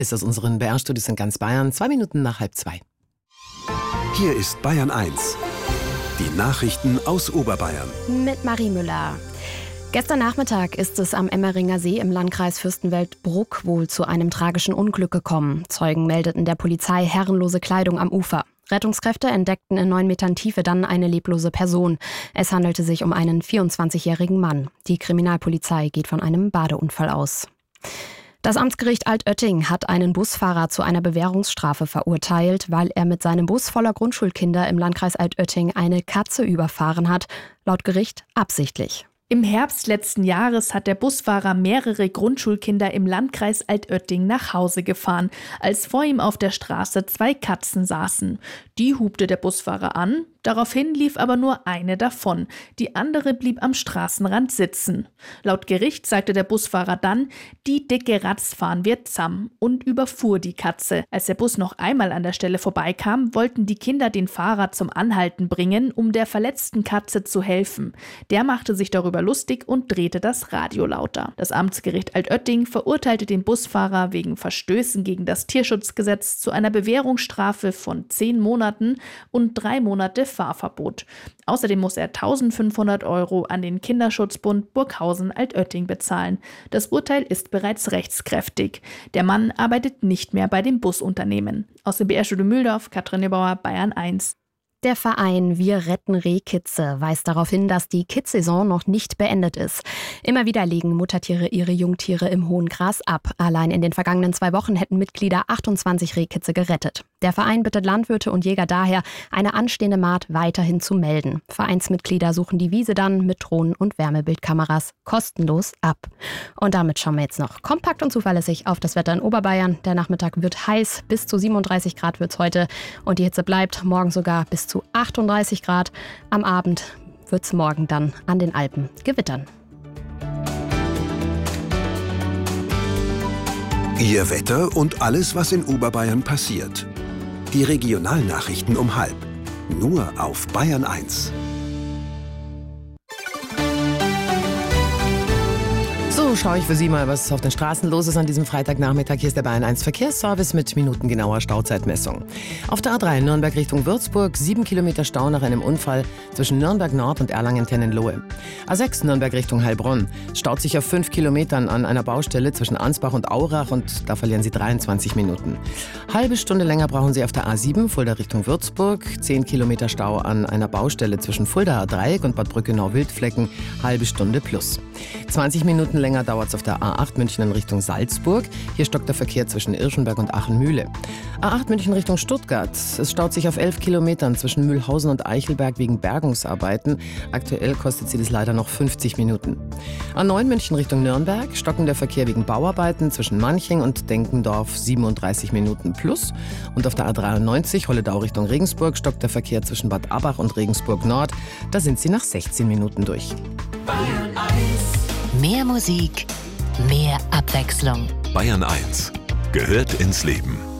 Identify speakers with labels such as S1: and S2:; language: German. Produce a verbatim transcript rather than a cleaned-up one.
S1: Ist aus unseren B R-Studios in ganz Bayern, zwei Minuten nach halb zwei.
S2: Hier ist Bayern eins. Die Nachrichten aus Oberbayern.
S3: Mit Marie Müller. Gestern Nachmittag ist es am Emmeringer See im Landkreis Fürstenwelt-Bruck wohl zu einem tragischen Unglück gekommen. Zeugen meldeten der Polizei herrenlose Kleidung am Ufer. Rettungskräfte entdeckten in neun Metern Tiefe dann eine leblose Person. Es handelte sich um einen vierundzwanzigjährigen Mann. Die Kriminalpolizei geht von einem Badeunfall aus. Das Amtsgericht Altötting hat einen Busfahrer zu einer Bewährungsstrafe verurteilt, weil er mit seinem Bus voller Grundschulkinder im Landkreis Altötting eine Katze überfahren hat. Laut Gericht absichtlich.
S4: Im Herbst letzten Jahres hat der Busfahrer mehrere Grundschulkinder im Landkreis Altötting nach Hause gefahren, als vor ihm auf der Straße zwei Katzen saßen. Die hupte der Busfahrer an, daraufhin lief aber nur eine davon. Die andere blieb am Straßenrand sitzen. Laut Gericht sagte der Busfahrer dann, die dicke Ratz fahren wir zamm, und überfuhr die Katze. Als der Bus noch einmal an der Stelle vorbeikam, wollten die Kinder den Fahrer zum Anhalten bringen, um der verletzten Katze zu helfen. Der machte sich darüber lustig und drehte das Radio lauter. Das Amtsgericht Altötting verurteilte den Busfahrer wegen Verstößen gegen das Tierschutzgesetz zu einer Bewährungsstrafe von zehn Monaten und drei Monate Fahrverbot. Außerdem muss er eintausendfünfhundert Euro an den Kinderschutzbund Burghausen-Altötting bezahlen. Das Urteil ist bereits rechtskräftig. Der Mann arbeitet nicht mehr bei dem Busunternehmen. Aus dem B R-Studio Mühldorf, Katrin Neubauer, Bayern eins.
S3: Der Verein Wir retten Rehkitze weist darauf hin, dass die Kitzsaison noch nicht beendet ist. Immer wieder legen Muttertiere ihre Jungtiere im hohen Gras ab. Allein in den vergangenen zwei Wochen hätten Mitglieder achtundzwanzig Rehkitze gerettet. Der Verein bittet Landwirte und Jäger daher, eine anstehende Mahd weiterhin zu melden. Vereinsmitglieder suchen die Wiese dann mit Drohnen und Wärmebildkameras kostenlos ab. Und damit schauen wir jetzt noch kompakt und zuverlässig auf das Wetter in Oberbayern. Der Nachmittag wird heiß, bis zu siebenunddreißig Grad wird es heute. Und die Hitze bleibt morgen sogar bis zu achtunddreißig Grad. Am Abend wird es morgen dann an den Alpen gewittern.
S2: Ihr Wetter und alles, was in Oberbayern passiert. Die Regionalnachrichten um halb. Nur auf Bayern eins.
S1: So schaue ich für Sie mal, was auf den Straßen los ist an diesem Freitagnachmittag. Hier ist der Bayern eins Verkehrsservice mit minutengenauer Stauzeitmessung. Auf der A drei Nürnberg Richtung Würzburg, sieben Kilometer Stau nach einem Unfall zwischen Nürnberg Nord und Erlangen-Tennenlohe. A sechs Nürnberg Richtung Heilbronn, staut sich auf fünf Kilometern an einer Baustelle zwischen Ansbach und Aurach und da verlieren Sie dreiundzwanzig Minuten. Halbe Stunde länger brauchen Sie auf der A sieben Fulda Richtung Würzburg, zehn Kilometer Stau an einer Baustelle zwischen Fuldaer Dreieck und Bad Brückenau-Wildflecken, halbe Stunde plus. zwanzig Minuten länger dauert es auf der A acht München in Richtung Salzburg. Hier stockt der Verkehr zwischen Irschenberg und Aachen-Mühle. A acht München Richtung Stuttgart. Es staut sich auf elf Kilometern zwischen Mühlhausen und Eichelberg wegen Bergungsarbeiten. Aktuell kostet sie das leider noch fünfzig Minuten. A neun München Richtung Nürnberg. Stocken der Verkehr wegen Bauarbeiten zwischen Manching und Denkendorf siebenunddreißig Minuten plus. Und auf der A dreiundneunzig Holledau Richtung Regensburg stockt der Verkehr zwischen Bad Abbach und Regensburg Nord. Da sind sie nach sechzehn Minuten durch.
S5: Bayern eins.
S6: Mehr Musik, mehr Abwechslung.
S2: Bayern eins gehört ins Leben.